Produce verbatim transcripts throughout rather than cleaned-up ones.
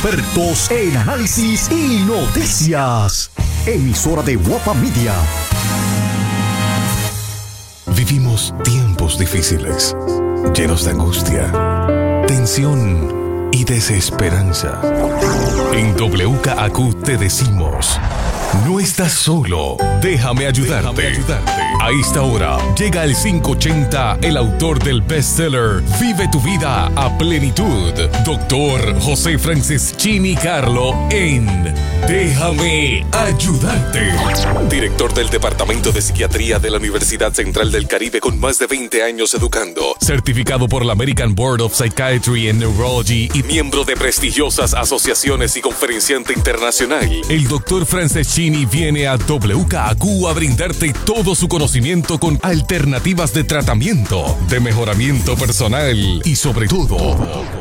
expertos en análisis y noticias. Emisora de Guapa Media. Vivimos tiempos difíciles, llenos de angustia, tensión y desesperanza. En W K A Q te decimos: no estás solo, déjame ayudarte. Déjame ayudarte. A esta hora llega el quinientos ochenta, el autor del bestseller Vive tu vida a plenitud, doctor José Franceschini Carlo, en Déjame ayudarte. Director del Departamento de Psiquiatría de la Universidad Central del Caribe con más de veinte años educando, certificado por la American Board of Psychiatry and Neurology y miembro de prestigiosas asociaciones y conferenciante internacional. El doctor Franceschini viene a W K A Q a brindarte todo su conocimiento con alternativas de tratamiento, de mejoramiento personal y sobre todo,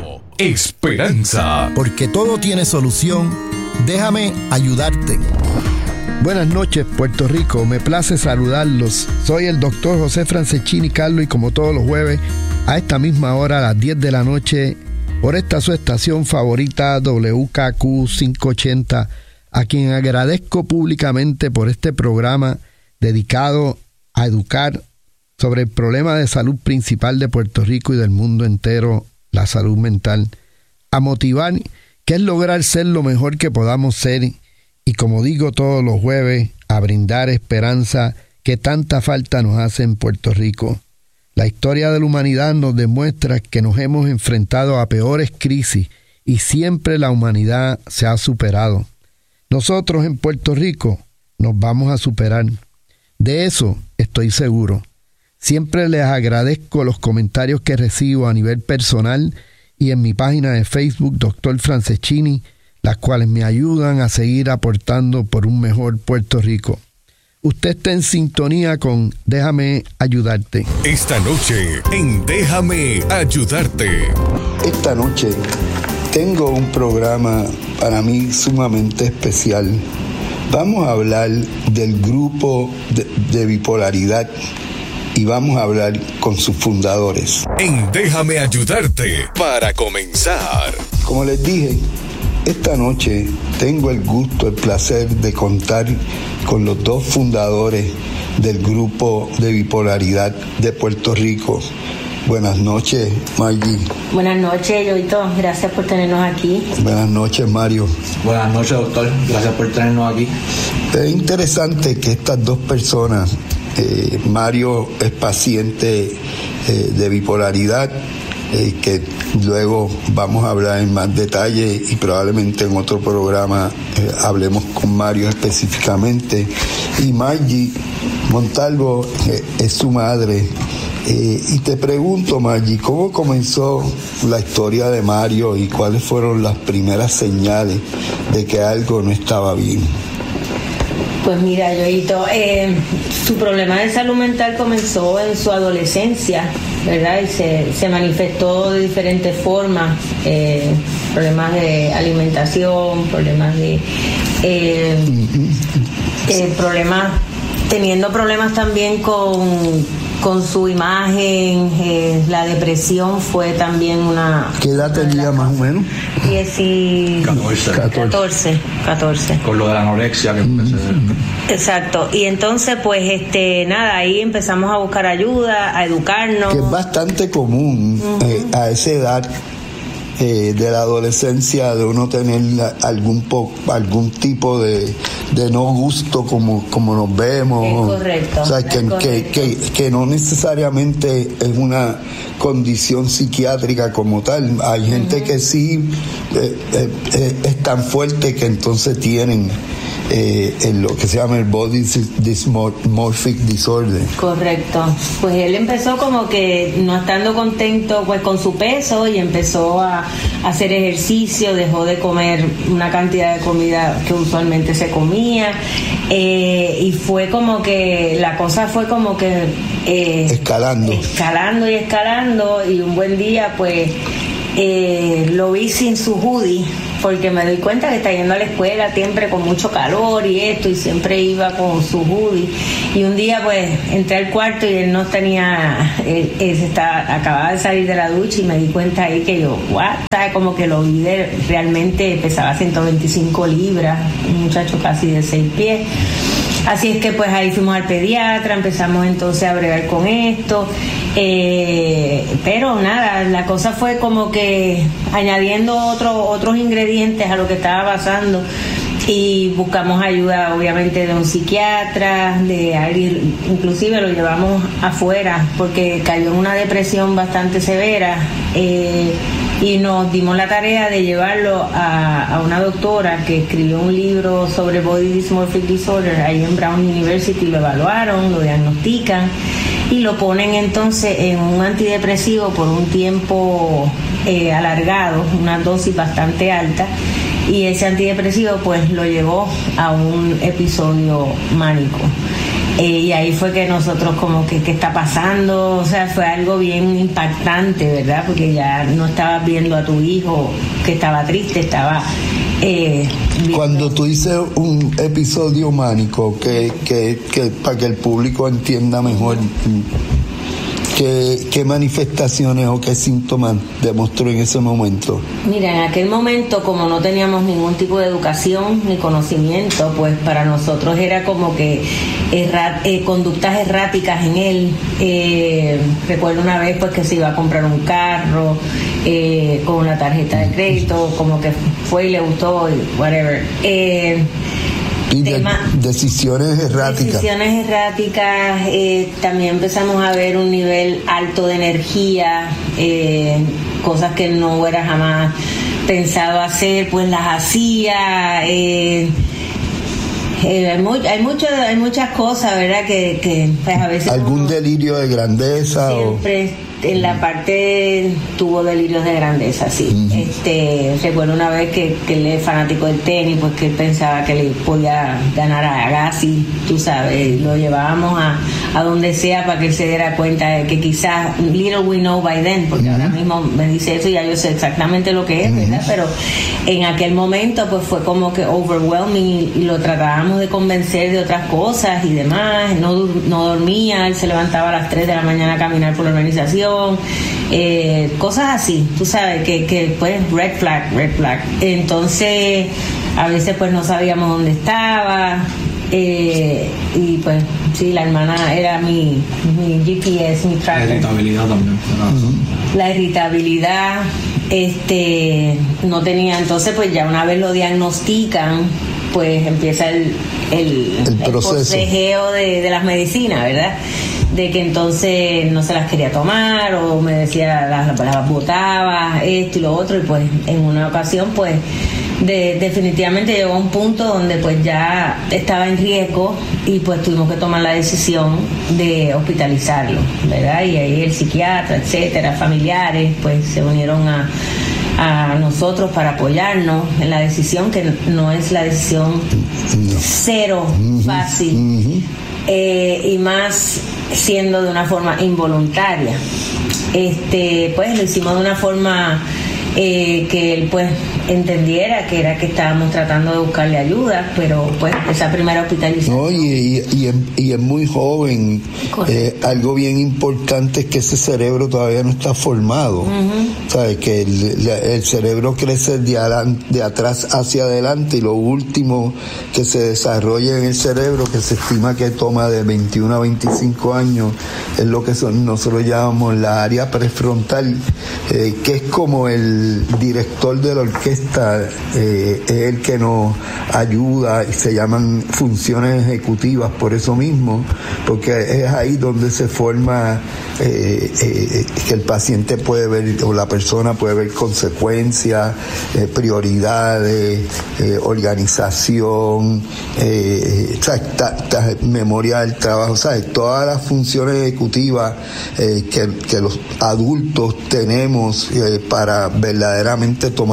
esperanza. Porque todo tiene solución, déjame ayudarte. Buenas noches, Puerto Rico, me place saludarlos. Soy el doctor José Franceschini Carlo y como todos los jueves, a esta misma hora, a las diez de la noche, por esta su estación favorita, W K A Q quinientos ochenta, a quien agradezco públicamente por este programa dedicado a educar sobre el problema de salud principal de Puerto Rico y del mundo entero, la salud mental, a motivar, que es lograr ser lo mejor que podamos ser, y como digo todos los jueves, a brindar esperanza que tanta falta nos hace en Puerto Rico. La historia de la humanidad nos demuestra que nos hemos enfrentado a peores crisis y siempre la humanidad se ha superado. Nosotros en Puerto Rico nos vamos a superar. De eso estoy seguro. Siempre les agradezco los comentarios que recibo a nivel personal y en mi página de Facebook, doctor Franceschini, las cuales me ayudan a seguir aportando por un mejor Puerto Rico. Usted está en sintonía con Déjame Ayudarte. Esta noche en Déjame Ayudarte. Esta noche tengo un programa para mí sumamente especial. Vamos a hablar del grupo de, de bipolaridad y vamos a hablar con sus fundadores. En Déjame Ayudarte, para comenzar. Como les dije, esta noche tengo el gusto, el placer de contar con los dos fundadores del grupo de bipolaridad de Puerto Rico. Buenas noches, Maggie. Buenas noches, Yoito. Gracias por tenernos aquí. Buenas noches, Mario. Buenas noches, doctor. Gracias por tenernos aquí. Es interesante que estas dos personas, eh, Mario es paciente eh, de bipolaridad, eh, que luego vamos a hablar en más detalle y probablemente en otro programa eh, hablemos con Mario específicamente. Y Maggie Montalvo eh, es su madre. Eh, y te pregunto, Maggie, ¿cómo comenzó la historia de Mario y cuáles fueron las primeras señales de que algo no estaba bien? Pues mira, Yoito, eh, su problema de salud mental comenzó en su adolescencia, ¿verdad? Y se, se manifestó de diferentes formas, eh, problemas de alimentación, problemas de... Eh, eh, problemas, teniendo problemas también con... con su imagen, eh, la depresión fue también una... ¿Qué edad tenía más o menos? catorce. catorce. Con lo de la anorexia que empecé. Exacto. Y entonces, pues, este, nada, ahí empezamos a buscar ayuda, a educarnos. Que es bastante común uh-huh. eh, a esa edad eh, de la adolescencia de uno tener algún po, algún tipo de, de no gusto como, como nos vemos. Es correcto. O sea, que, es que, que, que no necesariamente es una condición psiquiátrica como tal. Hay gente uh-huh. que sí eh, eh, es tan fuerte que entonces tienen eh, en lo que se llama el Body Dysmorphic Disorder. Correcto. Pues él empezó como que no estando contento pues con su peso y empezó a, a hacer ejercicio, dejó de comer una cantidad de comida que usualmente se comía eh, y fue como que la cosa fue como que eh, escalando escalando y escalando y un buen día pues eh, lo vi sin su hoodie, porque me doy cuenta que está yendo a la escuela siempre con mucho calor y esto, y siempre iba con su hoodie. Y un día pues entré al cuarto y él no tenía, él, él estaba, acababa de salir de la ducha, y me di cuenta ahí que yo, what, ¿sabes? Como que lo vi de, realmente pesaba ciento veinticinco libras, un muchacho casi de seis pies. Así es que pues ahí fuimos al pediatra, empezamos entonces a bregar con esto, eh, pero nada, la cosa fue como que añadiendo otro, otros ingredientes a lo que estaba pasando, y buscamos ayuda obviamente de un psiquiatra, de alguien, inclusive lo llevamos afuera porque cayó en una depresión bastante severa, eh, y nos dimos la tarea de llevarlo a, a una doctora que escribió un libro sobre Body Dysmorphic Disorder ahí en Brown University. Lo evaluaron, lo diagnostican y lo ponen entonces en un antidepresivo por un tiempo eh, alargado, una dosis bastante alta, y ese antidepresivo pues lo llevó a un episodio mánico. Eh, y ahí fue que nosotros como que, ¿qué está pasando? O sea, fue algo bien impactante, ¿verdad? Porque ya no estabas viendo a tu hijo que estaba triste, estaba... Eh, Cuando tú dices un episodio mánico, que, que, que para que el público entienda mejor, ¿qué, qué manifestaciones o qué síntomas demostró en ese momento? Mira, en aquel momento, como no teníamos ningún tipo de educación ni conocimiento, pues para nosotros era como que erra, eh, conductas erráticas en él. Eh, recuerdo una vez pues que se iba a comprar un carro eh, con una tarjeta de crédito, como que fue y le gustó y whatever. Eh, Y de, decisiones erráticas. Decisiones erráticas, eh, también empezamos a ver un nivel alto de energía, eh, cosas que no hubiera jamás pensado hacer, pues las hacía. Eh, eh, hay, muy, hay, mucho, hay muchas cosas, ¿verdad? Que, que pues a veces... ¿Algún uno, delirio de grandeza? Siempre... O... En la parte tuvo delirios de grandeza, sí. Uh-huh. Este, recuerdo una vez que, que él es fanático del tenis, pues que él pensaba que le podía ganar a Agassi, tú sabes, lo llevábamos a, a donde sea para que él se diera cuenta de que quizás, little we know by then, porque uh-huh. ahora mismo me dice eso y ya yo sé exactamente lo que es, uh-huh. ¿verdad? Pero en aquel momento pues fue como que overwhelming y, y lo tratábamos de convencer de otras cosas y demás. No, no dormía, él se levantaba a las tres de la mañana a caminar por la organización. Eh, cosas así, tú sabes, que, que pues red flag, red flag. Entonces, a veces pues no sabíamos dónde estaba, eh, y pues sí, la hermana era mi, mi G P S, mi tracker. La irritabilidad también. Uh-huh. La irritabilidad, este, no tenía, entonces pues ya una vez lo diagnostican, pues empieza el, el, el, el forcejeo de, de las medicinas, ¿verdad? De que entonces no se las quería tomar o me decía las, las botaba, esto y lo otro, y pues en una ocasión pues de, definitivamente llegó a un punto donde pues ya estaba en riesgo y pues tuvimos que tomar la decisión de hospitalizarlo, ¿verdad? Y ahí el psiquiatra, etcétera, familiares pues se unieron a a nosotros para apoyarnos en la decisión, que no es la decisión no. cero uh-huh. fácil, uh-huh. eh, y más siendo de una forma involuntaria. Este, pues lo hicimos de una forma eh, que él pues entendiera que era que estábamos tratando de buscarle ayuda, pero pues esa primera hospitalización. No, y, y, y, es, y es muy joven. Eh, algo bien importante es que ese cerebro todavía no está formado. Uh-huh. ¿Sabes? Que el, el cerebro crece de, adelante, de atrás hacia adelante, y lo último que se desarrolla en el cerebro, que se estima que toma de veintiuno a veinticinco años, es lo que son, nosotros llamamos la área prefrontal, eh, que es como el director de la orquesta, eh, es el que nos ayuda, y se llaman funciones ejecutivas por eso mismo, porque es ahí donde se forma eh, eh, que el paciente puede ver, o la persona puede ver consecuencias, eh, prioridades, eh, organización, eh, ta, ta, ta, memoria del trabajo, ¿sabes? Todas las funciones ejecutivas eh, que, que los adultos tenemos eh, para verdaderamente tomar buenas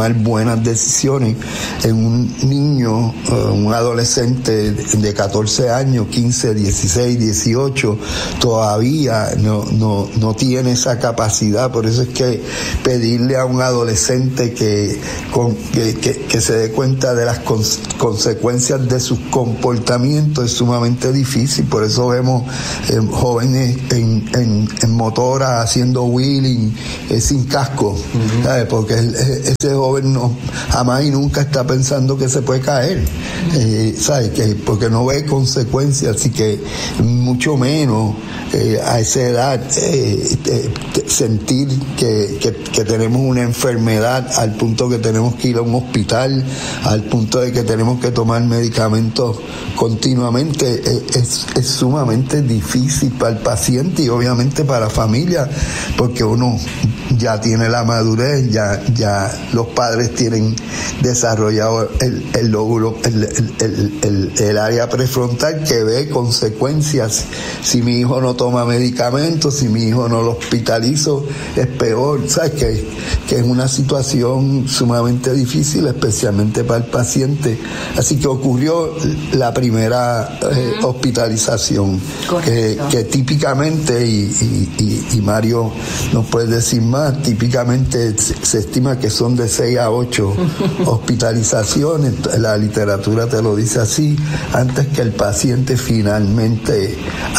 unas decisiones en un niño, uh, un adolescente de catorce años, quince, dieciséis, dieciocho, todavía no, no, no tiene esa capacidad. Por eso es que pedirle a un adolescente que, con, que, que, que se dé cuenta de las cons- consecuencias de sus comportamientos es sumamente difícil. Por eso vemos eh, jóvenes en, en, en motora haciendo wheeling eh, sin casco, uh-huh. ¿sabes? Porque el, ese joven no, jamás y nunca está pensando que se puede caer, uh-huh. eh, ¿sabes? Que, porque no ve consecuencias, así que mucho menos eh, a esa edad eh, eh, sentir que, que, que tenemos una enfermedad al punto que tenemos que ir a un hospital, al punto de que tenemos que tomar medicamentos continuamente, eh, es, es sumamente difícil para el paciente y obviamente para la familia, porque uno ya tiene la madurez, ya, ya los padres tienen desarrollado el, el lóbulo, el, el, el, el, el área prefrontal que ve consecuencias. Si mi hijo no toma medicamentos, si mi hijo no lo hospitalizo, es peor. ¿Sabes? Que, que es una situación sumamente difícil, especialmente para el paciente. Así que ocurrió la primera eh, uh-huh. hospitalización, que, que típicamente, y, y, y, y Mario nos puede decir más, típicamente se, se estima que son de seis a ocho hospitalizaciones, la literatura te lo dice así, antes que el paciente finalmente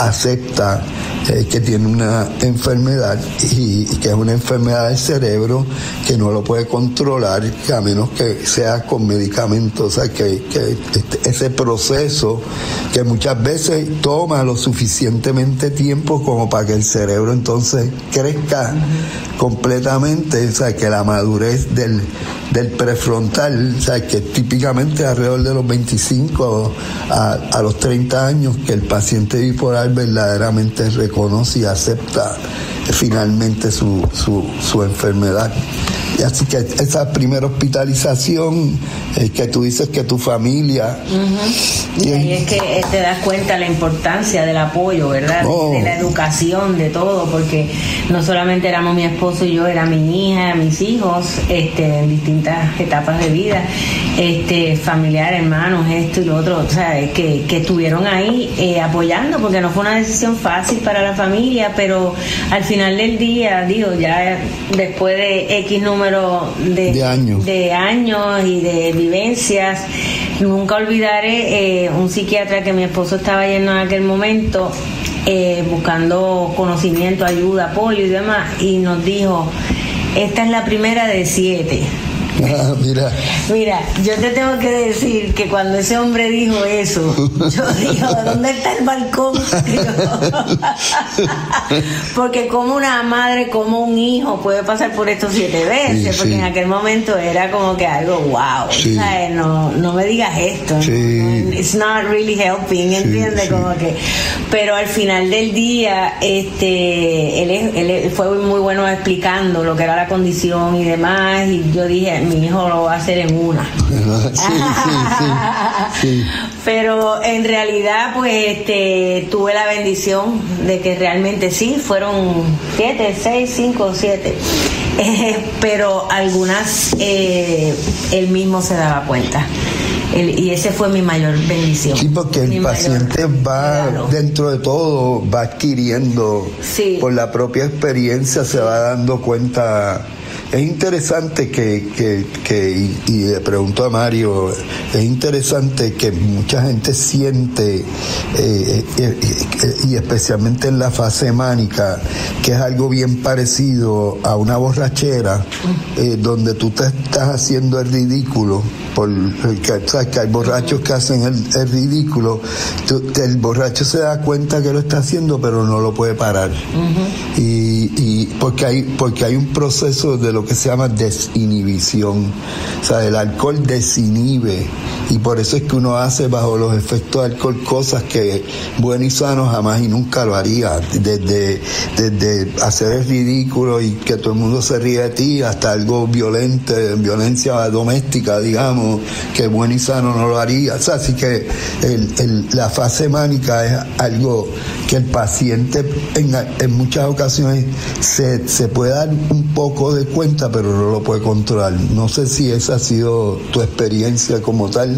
acepta eh, que tiene una enfermedad y, y que es una enfermedad del cerebro que no lo puede controlar, que a menos que sea con medicamentos. O sea, que, que este, ese proceso que muchas veces toma lo suficientemente tiempo como para que el cerebro entonces crezca uh-huh. completamente, o sea, que la madurez del, del prefrontal, o sea, que típicamente alrededor de los veinticinco a, a los treinta años, que el paciente bipolar verdaderamente reconoce y acepta finalmente su, su, su enfermedad. Y así que esa primera hospitalización eh, que tú dices que tu familia uh-huh. y ahí es que te das cuenta la importancia del apoyo, ¿verdad? Oh. De la educación, de todo, porque no solamente éramos mi esposo y yo, era mi hija, mis hijos, este, en distintas etapas de vida, este, familiar, hermanos, esto y lo otro, o sea, que, que estuvieron ahí eh, apoyando, porque no fue una decisión fácil para la familia, pero al final del día, digo, ya después de X número de, de años de años y de vivencias, nunca olvidaré eh, un psiquiatra que mi esposo estaba yendo en aquel momento eh, buscando conocimiento, ayuda, apoyo y demás, y nos dijo: esta es la primera de siete. Ah, mira. Mira, yo te tengo que decir que cuando ese hombre dijo eso, yo digo, ¿dónde está el balcón? Porque como una madre, como un hijo puede pasar por esto siete veces, sí, porque sí. en aquel momento era como que algo wow, sí. ¿sabes? No, no me digas esto, sí. no, it's not really helping, ¿entiendes? Sí, sí. Como que, pero al final del día, este, él, él fue muy bueno explicando lo que era la condición y demás, y yo dije, mi hijo lo va a hacer en una. Sí, sí, sí, sí. Pero en realidad, pues, este, tuve la bendición de que realmente sí, fueron siete, seis, cinco, siete. Eh, pero algunas eh, él mismo se daba cuenta. El, y ese fue mi mayor bendición. Sí, porque el paciente va, regalo. Dentro de todo, va adquiriendo, sí. por la propia experiencia, se va dando cuenta. Es interesante que, que, que y, y le pregunto a Mario, es interesante que mucha gente siente, eh, eh, eh, y especialmente en la fase mánica, que es algo bien parecido a una borrachera, eh, donde tú te estás haciendo el ridículo, por, que, ¿sabes? Que hay borrachos que hacen el, el ridículo, tú, el borracho se da cuenta que lo está haciendo, pero no lo puede parar. Uh-huh. Y, y porque hay, porque hay un proceso de lo que se llama desinhibición. O sea, el alcohol desinhibe y por eso es que uno hace bajo los efectos de alcohol cosas que bueno y sano jamás y nunca lo haría, desde, desde hacer el ridículo y que todo el mundo se ríe de ti hasta algo violento, violencia doméstica, digamos, que bueno y sano no lo haría. O sea, así que el, el, la fase mánica es algo que el paciente en, en muchas ocasiones se, se puede dar un poco de cuenta, pero no lo puede controlar. No sé si esa ha sido tu experiencia como tal.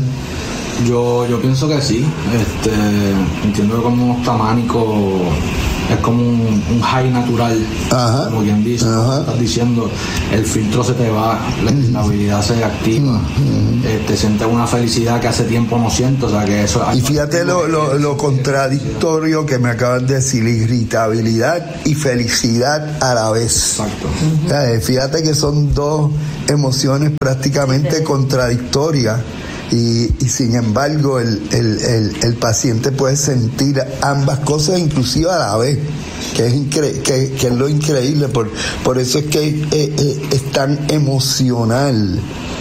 Yo, yo pienso que sí. Este, entiendo que como está mánico es como un, un high natural. Ajá. Como quien dice, como estás diciendo, el filtro se te va, la, uh-huh. la habilidad se activa, uh-huh. eh, te sientes una felicidad que hace tiempo no siento, o sea que eso. Y fíjate lo, lo, lo contradictorio que me acabas de decir, irritabilidad y felicidad a la vez. Exacto. Uh-huh. O sea, fíjate que son dos emociones prácticamente uh-huh. contradictorias. Y, y sin embargo el, el, el, el paciente puede sentir ambas cosas inclusive a la vez, que es, incre- que, que es lo increíble, por, por eso es que eh, eh, es tan emocional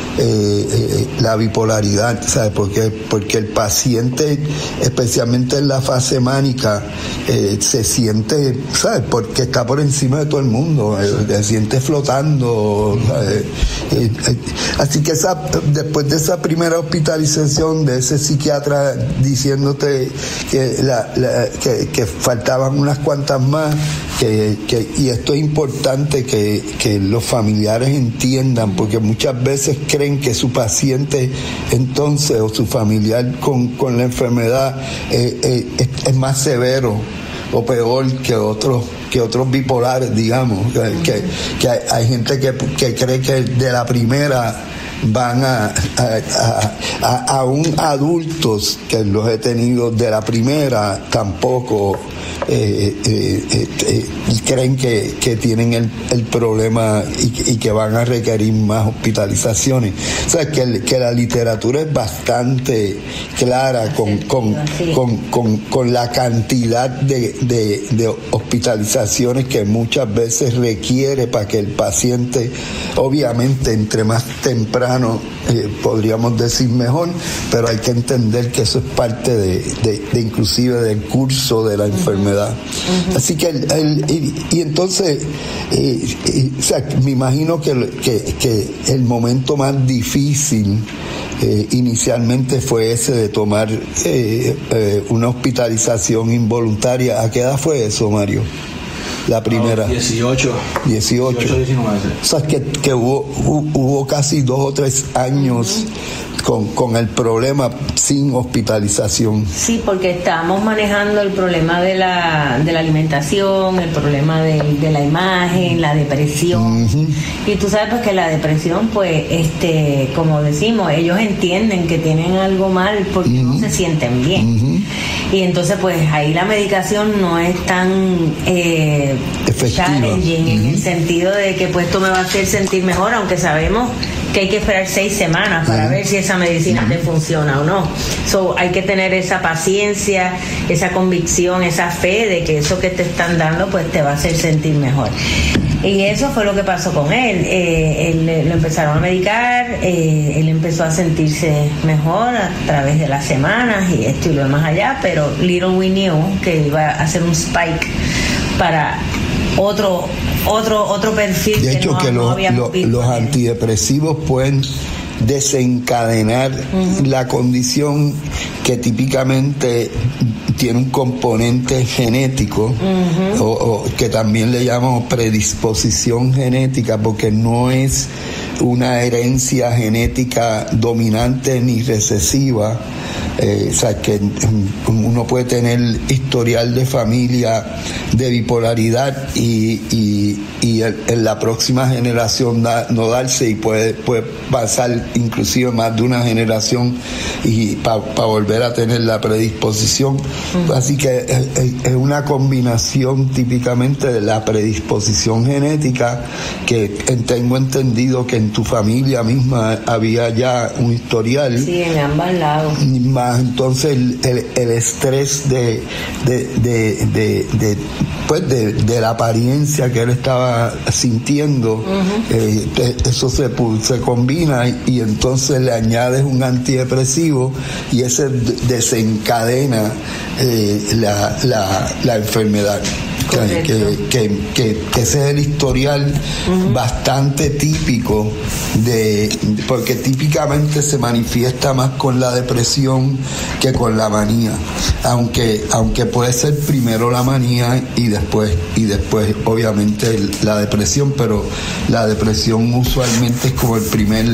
eh, eh, la bipolaridad, ¿sabes? Porque, porque el paciente, especialmente en la fase mánica, eh, se siente, ¿sabes? Porque está por encima de todo el mundo, eh, se siente flotando, ¿sabes? Eh, eh, así que esa, después de esa primera hospitalización de ese psiquiatra diciéndote que, la, la, que, que faltaban unas cuantas más, que, que, y esto es importante que, que los familiares entiendan, porque muchas veces creen que su paciente entonces o su familiar con, con la enfermedad eh, eh, es, es más severo o peor que otros que otros bipolares, digamos, que, que, que hay, hay gente que, que cree que de la primera van a, a, a, a aún adultos que los he tenido de la primera tampoco eh, eh, eh, eh, creen que, que tienen el, el problema y, y que van a requerir más hospitalizaciones. O sea, que, el, que la literatura es bastante clara con, con, con, con, con la cantidad de, de, de hospitalizaciones que muchas veces requiere para que el paciente, obviamente entre más temprano Eh, podríamos decir mejor, pero hay que entender que eso es parte de, de, de inclusive del curso de la enfermedad. Uh-huh. Así que el, el, y, y entonces eh, eh, o sea, me imagino que, que, que el momento más difícil eh, inicialmente fue ese de tomar eh, eh, una hospitalización involuntaria. ¿A qué edad fue eso, Mario? La primera. No, dieciocho. dieciocho. dieciocho, diecinueve. O sea, que, que hubo, hubo casi dos o tres años uh-huh. con, con el problema sin hospitalización. Sí, porque estábamos manejando el problema de la, de la alimentación, el problema de, de la imagen, la depresión. Uh-huh. Y tú sabes pues que la depresión, pues, este, como decimos, ellos entienden que tienen algo mal porque uh-huh. no se sienten bien. Uh-huh. Y entonces pues ahí la medicación no es tan eh, challenging uh-huh. en el sentido de que pues esto me va a hacer sentir mejor, aunque sabemos que hay que esperar seis semanas para uh-huh. ver si esa medicina uh-huh. te funciona o no. So, hay que tener esa paciencia, esa convicción, esa fe de que eso que te están dando pues te va a hacer sentir mejor. Y eso fue lo que pasó con él. Eh, él lo empezaron a medicar, eh, él empezó a sentirse mejor a través de las semanas y esto y lo más allá, pero little we knew que iba a hacer un spike para otro otro otro perfil. De hecho, que, no, que no los, habíamos visto los antidepresivos pueden desencadenar uh-huh. la condición que típicamente tiene un componente genético uh-huh. o, o que también le llamamos predisposición genética, porque no es una herencia genética dominante ni recesiva. Eh, o sea, que uno puede tener historial de familia de bipolaridad y, y, y en la próxima generación da, no darse, y puede, puede pasar inclusive más de una generación y para pa volver a tener la predisposición. Uh-huh. Así que es, es una combinación típicamente de la predisposición genética, que tengo entendido que en tu familia misma había ya un historial. Sí, en ambos lados. Más más entonces el, el, el estrés de de, de, de, de pues de, de la apariencia que él estaba sintiendo, uh-huh. eh, eso se, se combina y, y entonces le añades un antidepresivo y ese desencadena eh, la, la, la enfermedad. Que, que, que, que, que ese es el historial uh-huh. bastante típico de, porque típicamente se manifiesta más con la depresión que con la manía, aunque aunque puede ser primero la manía y después y después obviamente la depresión, pero la depresión usualmente es como el primer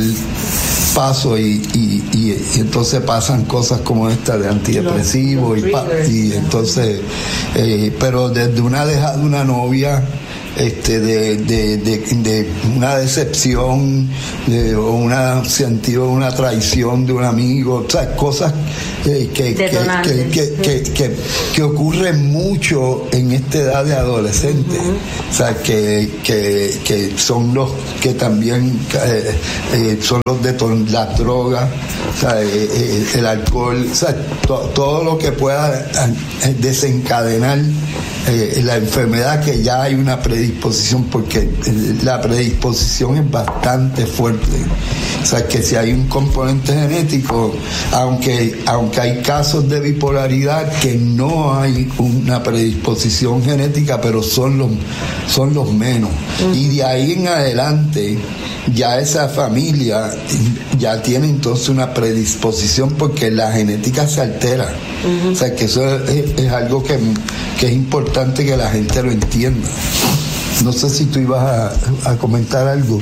paso y, y, y, y entonces pasan cosas como esta de antidepresivos y, pa, y entonces eh, pero desde una dejada de una novia, este de, de, de, de una decepción de, o una sentido de una traición de un amigo, o sea, cosas eh, que, que, que, que, que, que, que ocurren mucho en esta edad de adolescente, uh-huh. o sea, que, que, que son los que también eh, eh, son los de to- las drogas, o sea, eh, eh, el alcohol, o sea, to- todo lo que pueda desencadenar Eh, la enfermedad, que ya hay una predisposición, porque eh, la predisposición es bastante fuerte, o sea que si hay un componente genético, aunque aunque hay casos de bipolaridad que no hay una predisposición genética, pero son los son los menos, uh-huh. y de ahí en adelante ya esa familia ya tiene entonces una predisposición porque la genética se altera, uh-huh. o sea que eso es, es algo que, que es importante que la gente lo entienda. No sé si tú ibas a, a comentar algo.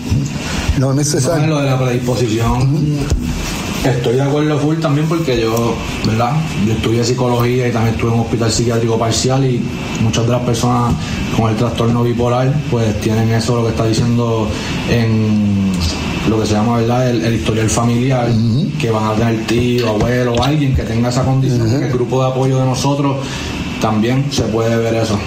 No necesario. No, lo de la predisposición, uh-huh. estoy de acuerdo full también, porque yo, ¿verdad? Yo estudié psicología y también estuve en un hospital psiquiátrico parcial, y muchas de las personas con el trastorno bipolar pues tienen eso, lo que está diciendo en lo que se llama, ¿verdad?, el, el historial familiar, uh-huh. que van a tener tío, abuelo o alguien que tenga esa condición, uh-huh. que el grupo de apoyo de nosotros también se puede ver eso.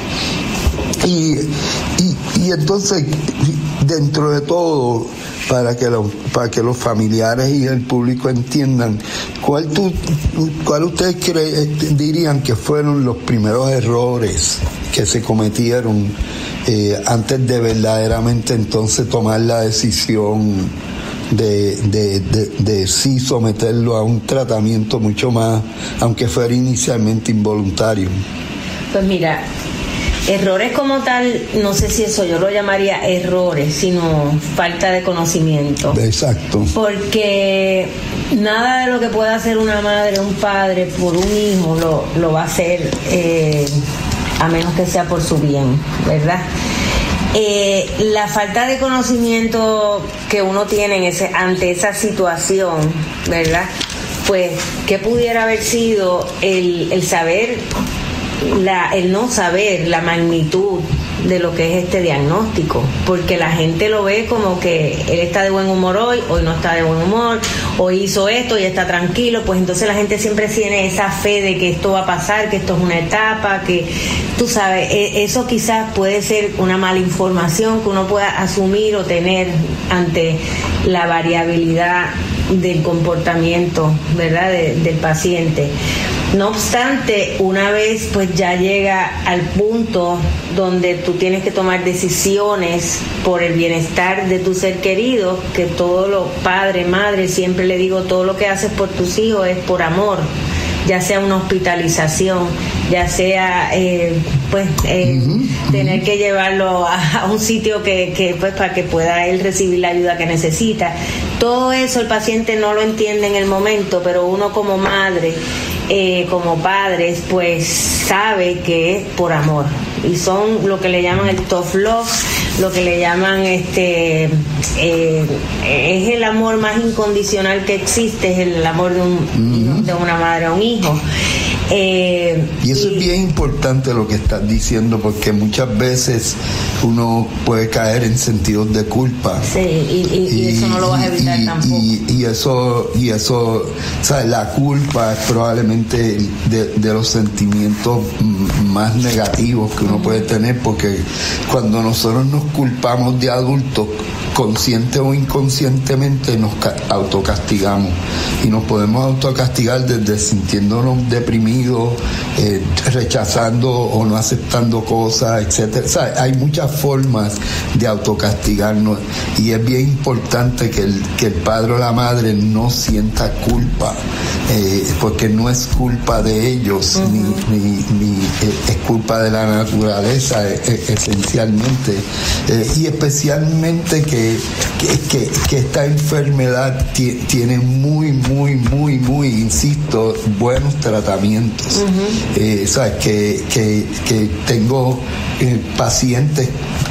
Y, y, y entonces, dentro de todo, para que los para que los familiares y el público entiendan, ¿cuál tú, cuál ustedes creen, dirían que fueron los primeros errores que se cometieron eh, antes de verdaderamente entonces tomar la decisión de, de, de, de sí someterlo a un tratamiento mucho más, aunque fuera inicialmente involuntario? Pues mira, errores como tal, no sé si eso yo lo llamaría errores, sino falta de conocimiento. Exacto. Porque nada de lo que pueda hacer una madre o un padre por un hijo lo, lo va a hacer eh, a menos que sea por su bien, ¿verdad? Eh, la falta de conocimiento que uno tiene en ese, ante esa situación, ¿verdad? Pues, ¿qué pudiera haber sido el, el saber, la, el no saber la magnitud de lo que es este diagnóstico? Porque la gente lo ve como que él está de buen humor hoy, hoy no está de buen humor, hoy hizo esto y está tranquilo, pues entonces la gente siempre tiene esa fe de que esto va a pasar, que esto es una etapa, que tú sabes, eso quizás puede ser una mala información que uno pueda asumir o tener ante la variabilidad del comportamiento, ¿verdad?, de, del paciente. No obstante, una vez pues ya llega al punto donde tú tienes que tomar decisiones por el bienestar de tu ser querido, que todo lo padre, madre, siempre le digo, todo lo que haces por tus hijos es por amor, ya sea una hospitalización, ya sea eh, pues eh, uh-huh, tener uh-huh. que llevarlo a, a un sitio que, que pues para que pueda él recibir la ayuda que necesita. Todo eso el paciente no lo entiende en el momento, pero uno como madre, eh, como padres, pues sabe que es por amor, y son lo que le llaman el tough love, lo que le llaman este eh, es el amor más incondicional que existe, es el amor de un uh-huh. de una madre a un hijo. Eh, y eso y, es bien importante lo que estás diciendo, porque muchas veces uno puede caer en sentidos de culpa. Sí, y, y, y, y eso no lo vas a evitar y, tampoco. Y, y eso, y eso, ¿sabes? La culpa es probablemente de, de los sentimientos más negativos que uno uh-huh. puede tener, porque cuando nosotros nos culpamos de adultos, consciente o inconscientemente nos autocastigamos, y nos podemos autocastigar desde sintiéndonos deprimidos, eh, rechazando o no aceptando cosas, etcétera. O sea, hay muchas formas de autocastigarnos, y es bien importante que el, que el padre o la madre no sienta culpa, eh, porque no es culpa de ellos, uh-huh. ni, ni, ni eh, es culpa de la naturaleza, eh, esencialmente, eh, y especialmente que Que, que, que esta enfermedad t- tiene muy, muy, muy, muy, insisto, buenos tratamientos. Uh-huh. Eh, ¿sabes? Que, que, que tengo eh, pacientes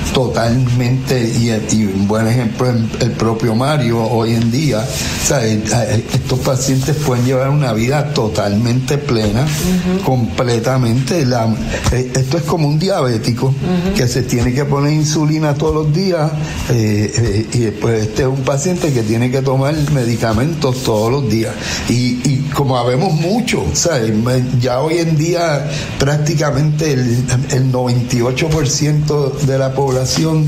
totalmente, y, y un buen ejemplo es el propio Mario hoy en día, ¿sabes? Estos pacientes pueden llevar una vida totalmente plena, uh-huh. completamente. La, esto es como un diabético uh-huh. que se tiene que poner insulina todos los días, eh, eh, y después este es un paciente que tiene que tomar medicamentos todos los días, y, y como habemos mucho, ¿sabes? Ya hoy en día prácticamente el, el noventa y ocho por ciento de la población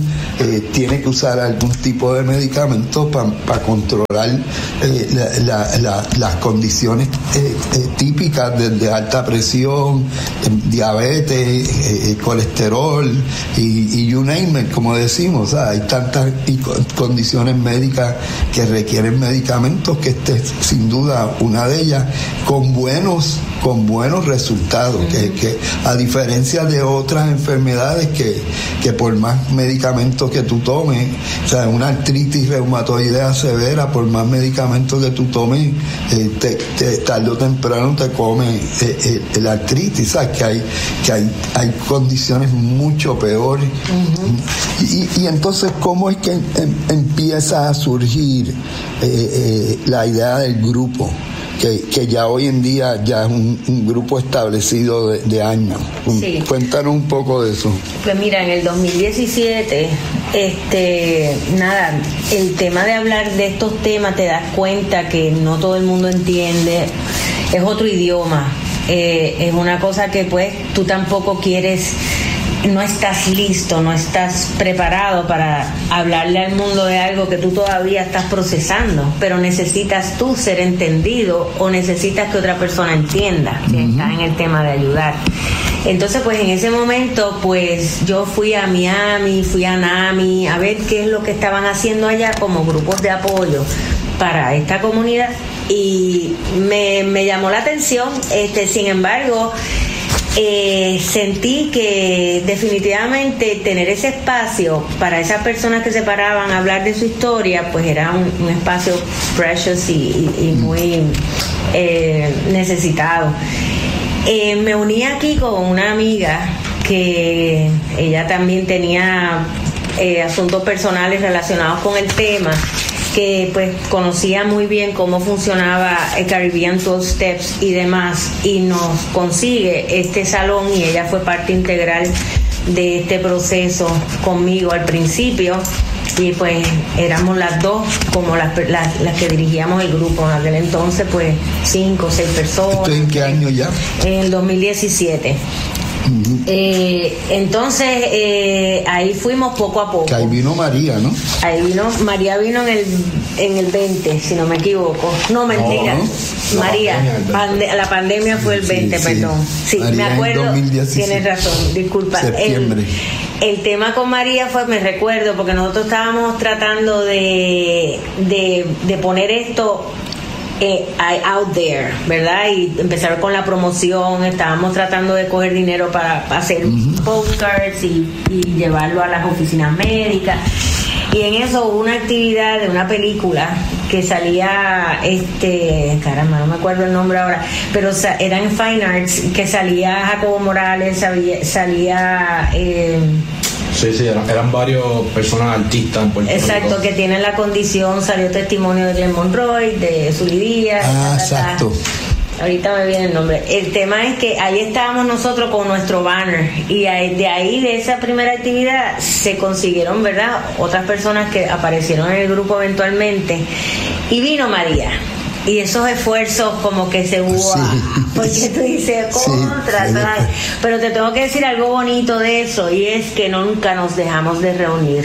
Eh, tiene que usar algún tipo de medicamento para pa controlar eh, la, la, la, las condiciones eh, eh, típicas de, de alta presión, eh, diabetes, eh, colesterol y, y you name it, como decimos. O sea, hay tantas y condiciones médicas que requieren medicamentos, que esta es sin duda una de ellas, con buenos con buenos resultados, uh-huh. que, que a diferencia de otras enfermedades que, que por más medicamentos que tú tomes, o sea, una artritis reumatoidea severa, por más medicamentos que tú tomes, eh, te, te, tarde o temprano te come eh, eh, la artritis, ¿sabes? Que hay, que hay, hay condiciones mucho peores. Uh-huh. y, y entonces, ¿cómo es que em, empieza a surgir eh, eh, la idea del grupo? Que, que ya hoy en día ya es un, un grupo establecido de, de años. Sí. Cuéntanos un poco de eso. Pues mira, en el dos mil diecisiete, este, nada, el tema de hablar de estos temas, te das cuenta que no todo el mundo entiende, es otro idioma, eh, es una cosa que pues tú tampoco quieres, no estás listo, no estás preparado para hablarle al mundo de algo que tú todavía estás procesando, pero necesitas tú ser entendido, o necesitas que otra persona entienda que uh-huh. está en el tema de ayudar. Entonces, pues en ese momento, pues yo fui a Miami, fui a NAMI a ver qué es lo que estaban haciendo allá como grupos de apoyo para esta comunidad, y me, me llamó la atención. Este, sin embargo, Eh, sentí que definitivamente tener ese espacio para esas personas que se paraban a hablar de su historia, pues era un, un espacio precious y, y, y muy eh, necesitado. Eh, me uní aquí con una amiga que ella también tenía eh, asuntos personales relacionados con el tema, que pues conocía muy bien cómo funcionaba el Caribbean doce Steps y demás, y nos consigue este salón, y ella fue parte integral de este proceso conmigo al principio, y pues éramos las dos como las, las, las que dirigíamos el grupo. En aquel entonces pues cinco o seis personas. ¿Esto en qué año ya? En el dos mil diecisiete. Uh-huh. Eh, entonces eh, ahí fuimos poco a poco. Que ahí vino María, ¿no? Ahí vino, María vino en el en el veinte, si no me equivoco. No, mentira. No, no. María, la pandemia, pande- la pandemia fue el veinte, sí, perdón. Sí, sí, me acuerdo. Tienes razón, disculpa. Septiembre. El, el tema con María fue, me recuerdo, porque nosotros estábamos tratando de, de, de poner esto Eh, out there, ¿verdad? Y empezar con la promoción. Estábamos tratando de coger dinero para hacer uh-huh. postcards y, y llevarlo a las oficinas médicas, y en eso hubo una actividad de una película que salía, este caramba, no me acuerdo el nombre ahora, pero era en Fine Arts, que salía Jacobo Morales, salía, salía eh, Sí, sí, eran, eran varios personas artistas en Puerto Exacto, Rico. Que tienen la condición, salió testimonio de Glenn Monroy, de Sully Díaz. Ah, ta, ta, exacto. ahorita me viene el nombre. El tema es que ahí estábamos nosotros con nuestro banner y de ahí, de esa primera actividad, se consiguieron, ¿verdad?, otras personas que aparecieron en el grupo eventualmente, y vino María. Y esos esfuerzos como que se hubo, sí, porque tú dices, contra, sí, ¿sabes? Pero te tengo que decir algo bonito de eso, y es que nunca nos dejamos de reunir.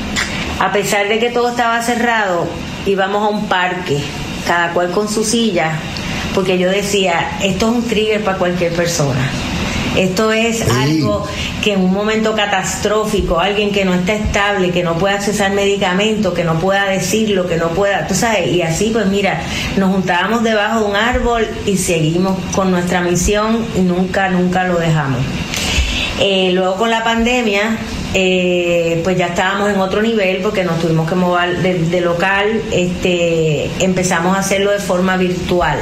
A pesar de que todo estaba cerrado, íbamos a un parque, cada cual con su silla, porque yo decía, esto es un trigger para cualquier persona. Esto es sí. algo que en un momento catastrófico, alguien que no está estable, que no pueda accesar medicamentos, que no pueda decirlo, que no pueda, tú sabes, y así pues mira, nos juntábamos debajo de un árbol y seguimos con nuestra misión y nunca, nunca lo dejamos. Eh, luego con la pandemia, eh, pues ya estábamos en otro nivel porque nos tuvimos que mover de, de local, este, empezamos a hacerlo de forma virtual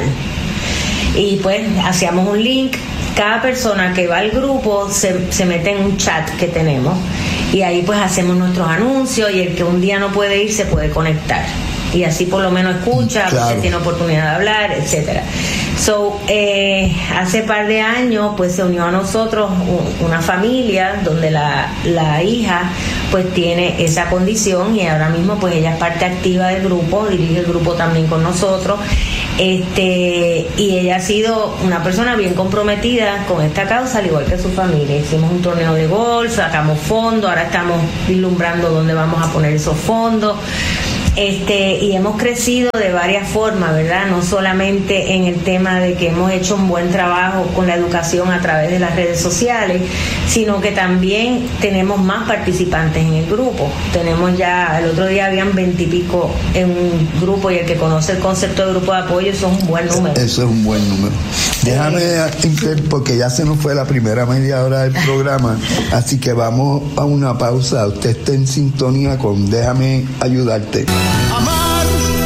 y pues hacíamos un link. Cada persona que va al grupo se, se mete en un chat que tenemos y ahí pues hacemos nuestros anuncios y el que un día no puede ir se puede conectar y así por lo menos escucha, claro. pues, tiene oportunidad de hablar, etcétera. So, eh, hace par de años pues se unió a nosotros una familia donde la, la hija pues tiene esa condición y ahora mismo pues ella es parte activa del grupo, dirige el grupo también con nosotros. Este, y ella ha sido una persona bien comprometida con esta causa, al igual que su familia. Hicimos un torneo de golf, sacamos fondos, ahora estamos vislumbrando dónde vamos a poner esos fondos. Este, y hemos crecido de varias formas, ¿verdad? No solamente en el tema de que hemos hecho un buen trabajo con la educación a través de las redes sociales, sino que también tenemos más participantes en el grupo. Tenemos ya, el otro día habían veintipico en un grupo y el que conoce el concepto de grupo de apoyo, eso es un buen número. Eso es un buen número. Déjame, porque ya se nos fue la primera media hora del programa, así que vamos a una pausa. Usted está en sintonía con Déjame Ayudarte. Amar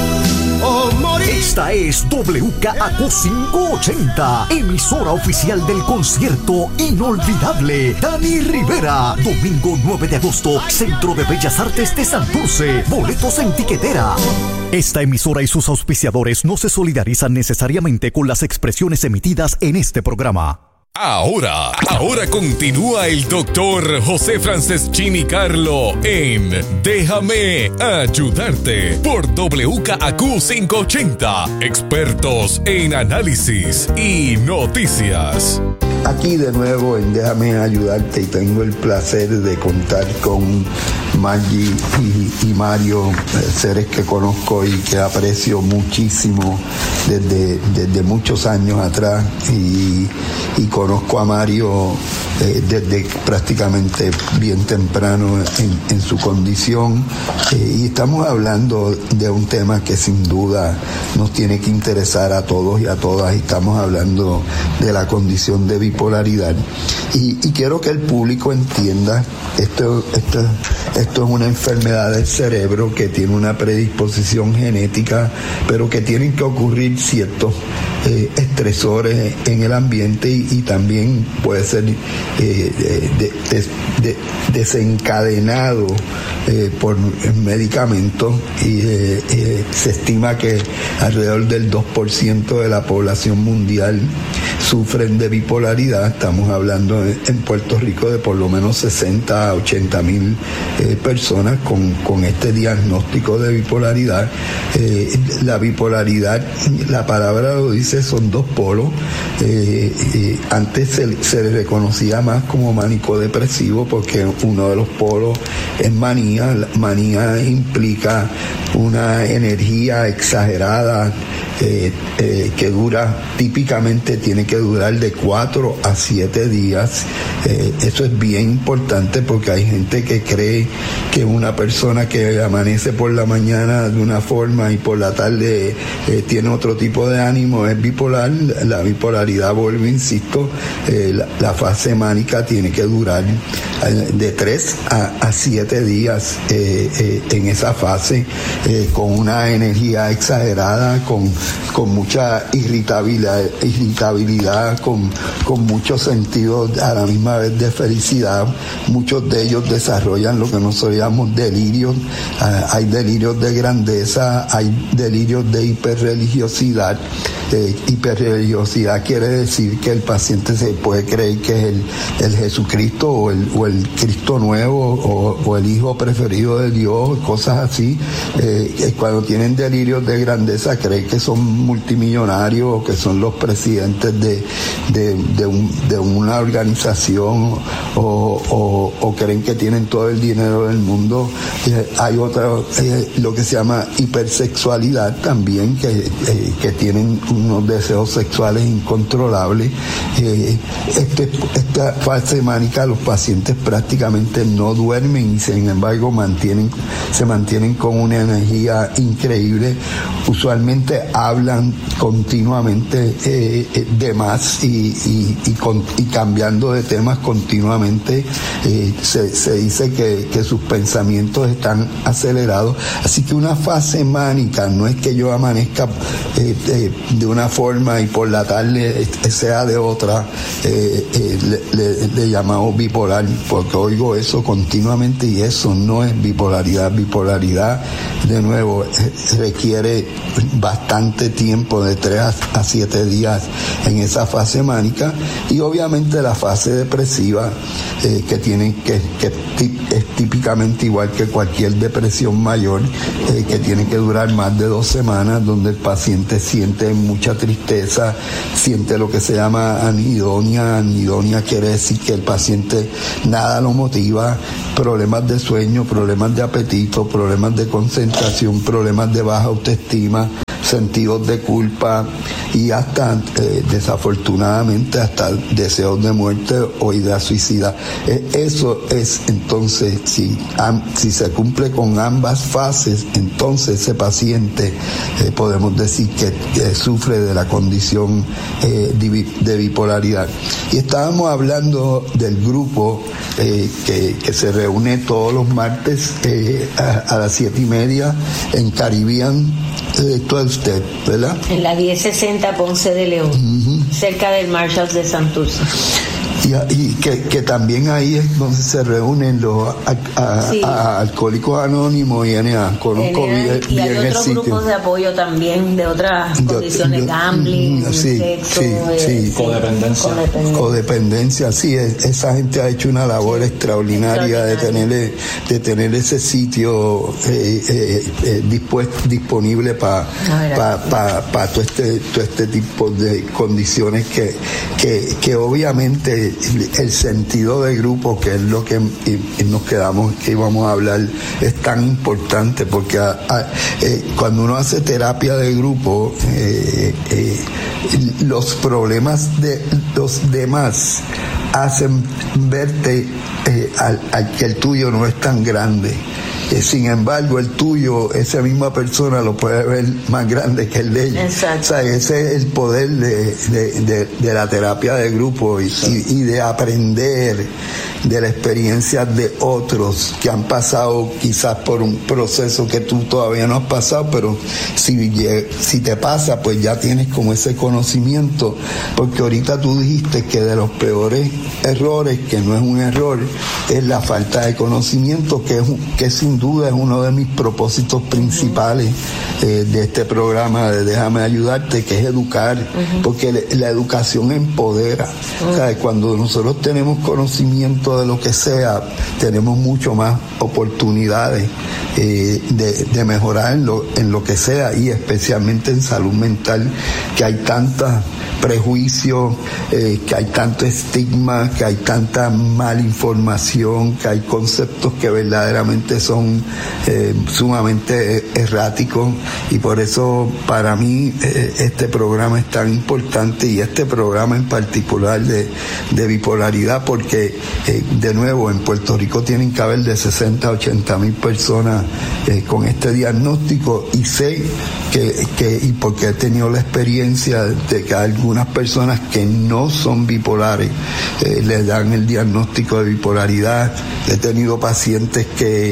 o morir. Esta es W K A Q quinientos ochenta, emisora oficial del concierto inolvidable Dani Rivera, domingo nueve de agosto, Centro de Bellas Artes de Santurce, boletos en tiquetera. Esta emisora y sus auspiciadores no se solidarizan necesariamente con las expresiones emitidas en este programa. Ahora, ahora continúa el doctor José Franceschini Carlo en Déjame Ayudarte por W K A Q quinientos ochenta, expertos en análisis y noticias. Aquí de nuevo en Déjame Ayudarte y tengo el placer de contar con Maggie y, y Mario, seres que conozco y que aprecio muchísimo desde, desde muchos años atrás y, y conozco a Mario eh, desde prácticamente bien temprano en, en su condición eh, y estamos hablando de un tema que sin duda nos tiene que interesar a todos y a todas. Estamos hablando de la condición de bipolaridad y, y quiero que el público entienda esto, esto, esto es una enfermedad del cerebro que tiene una predisposición genética, pero que tienen que ocurrir ciertos eh, estresores en el ambiente y, y también puede ser eh, de, de, de, desencadenado eh, por medicamentos y eh, eh, se estima que alrededor del dos por ciento de la población mundial sufren de bipolaridad. Estamos hablando en Puerto Rico de por lo menos sesenta a ochenta mil eh, personas con, con este diagnóstico de bipolaridad. Eh, la bipolaridad, la palabra lo dice, son dos polos. Eh, eh, antes se, se le reconocía más como mánico depresivo porque uno de los polos es manía. La manía implica una energía exagerada eh, eh, que dura, típicamente tiene que durar de cuatro a siete días. Eh, eso es bien importante porque hay gente que cree que una persona que amanece por la mañana de una forma y por la tarde eh, tiene otro tipo de ánimo es bipolar. La bipolaridad, vuelvo, insisto, eh, la, la fase mánica tiene que durar eh, de tres a siete días eh, eh, en esa fase, eh, con una energía exagerada, con, con mucha irritabilidad, irritabilidad con, con muchos sentidos a la misma vez de felicidad. Muchos de ellos desarrollan lo que nosotros llamamos delirios. Uh, hay delirios de grandeza, hay delirios de hiperreligiosidad Eh, hiperreligiosidad quiere decir que el paciente se puede creer que es el, el Jesucristo o el, o el Cristo nuevo o, o el hijo preferido de Dios, cosas así. Eh, cuando tienen delirios de grandeza creen que son multimillonarios o que son los presidentes de, de, de, un, de una organización o, o, o creen que tienen todo el dinero del mundo. Eh, hay otra, eh, lo que se llama hipersexualidad también, que, eh, que tienen unos deseos sexuales incontrolables. Eh, este, esta fase mánica los pacientes prácticamente no duermen y sin embargo mantienen, se mantienen con una energía increíble. Usualmente hablan continuamente eh, de más y, y, y, con, y cambiando de temas continuamente. Eh, se, se dice que, que sus pensamientos están acelerados. Así que una fase mánica no es que yo amanezca eh, eh, de una forma y por la tarde sea de otra. Eh, eh, le, le, le llamamos bipolar, porque oigo eso continuamente y eso no es bipolaridad. Bipolaridad, de nuevo, eh, requiere bastante tiempo, de tres a siete días en esa fase mánica, y obviamente la fase depresiva, eh, que tiene que, que es típicamente igual que cualquier depresión mayor, eh, que tiene que durar más de dos semanas, donde el paciente siente mucha tristeza, siente lo que se llama anidonia. Anidonia quiere decir que el paciente nada lo motiva, problemas de sueño, problemas de apetito, problemas de concentración, problemas de baja autoestima, sentidos de culpa y hasta, eh, desafortunadamente, hasta deseos de muerte o idea suicida. Eh, eso es, entonces, si, am, si se cumple con ambas fases, entonces ese paciente eh, podemos decir que, que sufre de la condición eh, de, de bipolaridad. Y estábamos hablando del grupo eh, que, que se reúne todos los martes eh, a, a las siete y media en Caribbean eh, twelve Step, ¿verdad? En la diez sesenta Ponce de León, uh-huh. cerca del Marshalls de Santurce. Y, y que, que también ahí es donde se reúnen los a, a, sí. a Alcohólicos Anónimos y N A. Conozco N A, bien, y bien hay otros grupos de apoyo también de otras de, condiciones, de, gambling, sí, sexo, sí, eh, sí. Codependencia. Codependencia. Codependencia, sí. Esa gente ha hecho una labor sí. extraordinaria, extraordinaria de tener de tener ese sitio eh, eh, eh, dispuesto, disponible para pa, pa, pa todo este todo este tipo de condiciones que que, que obviamente el sentido de grupo, que es lo que y, y nos quedamos que íbamos a hablar, es tan importante, porque a, a, eh, cuando uno hace terapia de grupo, eh, eh, los problemas de los demás hacen verte eh, al, al que el tuyo no es tan grande. Eh, sin embargo, el tuyo, esa misma persona lo puede ver más grande que el de ella. Exacto. O sea, ese es el poder de, de, de, de la terapia de grupo y, y, y de aprender de la experiencia de otros que han pasado quizás por un proceso que tú todavía no has pasado, pero si, si te pasa, pues ya tienes como ese conocimiento, porque ahorita tú dijiste que de los peores errores, que no es un error, es la falta de conocimiento, que es, que sin duda es uno de mis propósitos principales eh, de este programa de Déjame Ayudarte, que es educar, uh-huh. porque le, la educación empodera. Uh-huh. O sea, cuando nosotros tenemos conocimiento de lo que sea, tenemos mucho más oportunidades eh, de, de mejorar en lo, en lo que sea, y especialmente en salud mental, que hay tantos prejuicios, eh, que hay tanto estigma, que hay tanta malinformación, que hay conceptos que verdaderamente son eh, sumamente erráticos, y por eso para mí eh, este programa es tan importante, y este programa en particular de, de bipolaridad, porque eh, de nuevo en Puerto Rico tienen que haber de sesenta a ochenta mil personas eh, con este diagnóstico, y sé que, que y porque he tenido la experiencia de que hay algunas personas que no son bipolares eh, les dan el diagnóstico de bipolaridad. He tenido pacientes que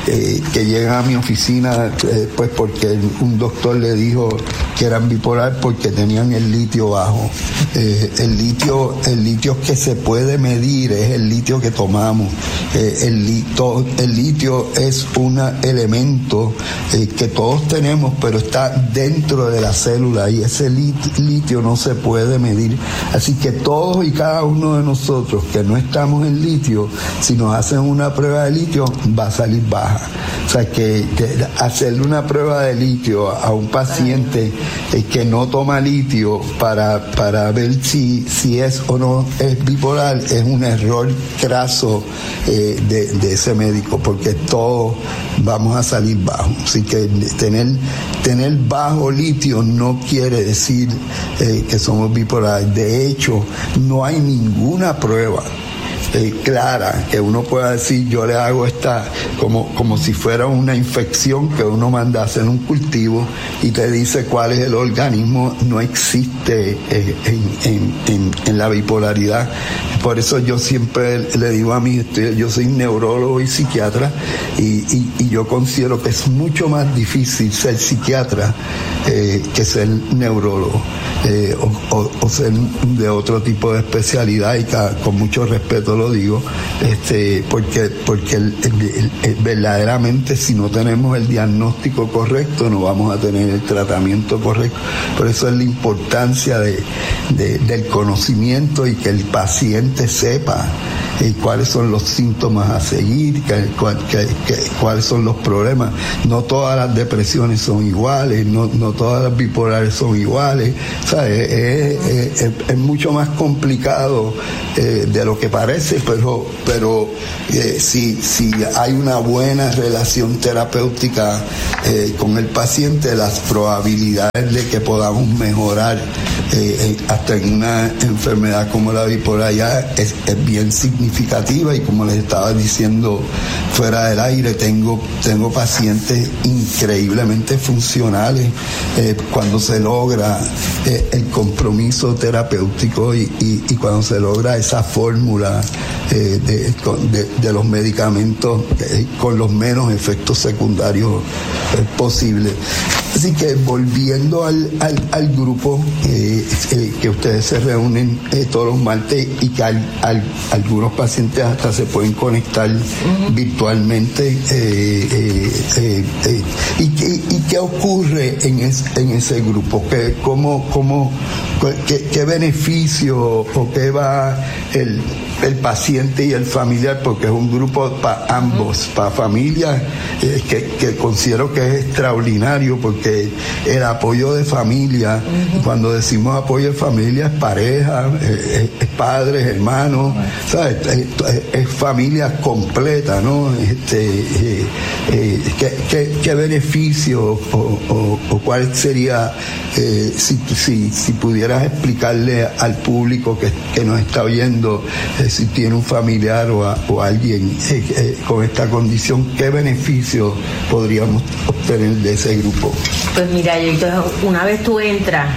eh, que llegan a mi oficina eh, pues porque un doctor le dijo que eran bipolar porque tenían el litio bajo. Eh, el litio, el litio que se puede medir es el litio que tomamos. Eh, el, litio, el litio es un elemento eh, que todos tenemos, pero está dentro de la célula y ese lit, litio no se puede medir. Así que todos y cada uno de nosotros que no estamos en litio, si nos hacen una prueba de litio, va a salir baja. O sea que, que hacerle una prueba de litio a un paciente eh, que no toma litio para, para ver si, si es o no es bipolar es un error craso eh, de, de ese médico, porque todos vamos a salir bajo. Así que tener, tener bajo litio no quiere decir eh, que somos bipolares. De hecho, no hay ninguna prueba Eh, clara que uno pueda decir yo le hago esta como, como si fuera una infección que uno manda a hacer un cultivo y te dice cuál es el organismo. No existe eh, en, en, en, en la bipolaridad. Por eso yo siempre le digo a mis estudiantes, yo soy neurólogo y psiquiatra y, y, y yo considero que es mucho más difícil ser psiquiatra eh, que ser neurólogo eh, o, o, o ser de otro tipo de especialidad, y ca, con mucho respeto lo digo, este, porque, porque el, el, el, verdaderamente si no tenemos el diagnóstico correcto no vamos a tener el tratamiento correcto. Por eso es la importancia de, de, del conocimiento y que el paciente sepa eh, cuáles son los síntomas a seguir, que, que, que, cuáles son los problemas. No todas las depresiones son iguales, no, no todas las bipolares son iguales. O sea, es, es, es, es mucho más complicado eh, de lo que parece, pero, pero eh, si, si hay una buena relación terapéutica eh, con el paciente, las probabilidades de que podamos mejorar eh, hasta en una enfermedad como la bipolaridad es, es bien significativa. Y como les estaba diciendo fuera del aire, tengo, tengo pacientes increíblemente funcionales eh, cuando se logra eh, el compromiso terapéutico y, y, y cuando se logra esa fórmula eh, de, de, de los medicamentos eh, con los menos efectos secundarios eh, posibles. Así que volviendo al, al, al grupo, eh, eh, que ustedes se reúnen eh, todos los martes y que al, al, algunos pacientes hasta se pueden conectar uh-huh. virtualmente. Eh, eh, eh, eh, y, y, ¿Y qué ocurre en, es, en ese grupo? ¿Qué, cómo, cómo, qué, ¿Qué beneficio o qué va el, el paciente y el familiar? Porque es un grupo para ambos, uh-huh. para familias, eh, que, que considero que es extraordinario, porque el apoyo de familia, uh-huh. cuando decimos apoyo de familia, es pareja, es, es padres, hermanos, uh-huh. ¿sabes? Es, es familia completa, ¿no? Este, eh, eh, ¿qué, qué, ¿Qué beneficio o, o, o cuál sería, eh, si, si, si pudieras explicarle al público que, que nos está oyendo, eh, si tiene un familiar o, a, o alguien eh, eh, con esta condición, qué beneficio podríamos obtener de ese grupo? Pues mira, yo, una vez tú entras,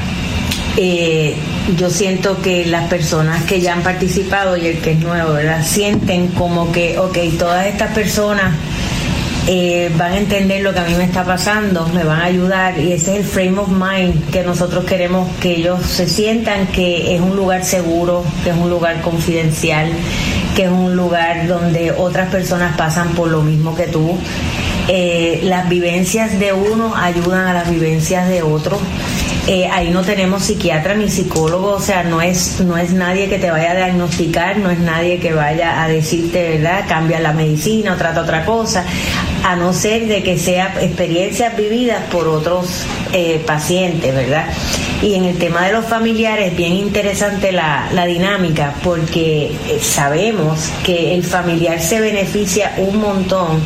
eh, yo siento que las personas que ya han participado y el que es nuevo, ¿verdad?, sienten como que, ok, todas estas personas eh, van a entender lo que a mí me está pasando, me van a ayudar, y ese es el frame of mind que nosotros queremos que ellos se sientan, que es un lugar seguro, que es un lugar confidencial, que es un lugar donde otras personas pasan por lo mismo que tú. Eh, las vivencias de uno ayudan a las vivencias de otro. Eh, ahí no tenemos psiquiatra ni psicólogo, o sea, no es no es nadie que te vaya a diagnosticar, no es nadie que vaya a decirte, ¿verdad?, cambia la medicina o trata otra cosa, a no ser de que sea experiencias vividas por otros eh, pacientes, ¿verdad? Y en el tema de los familiares, bien interesante la, la dinámica, porque sabemos que el familiar se beneficia un montón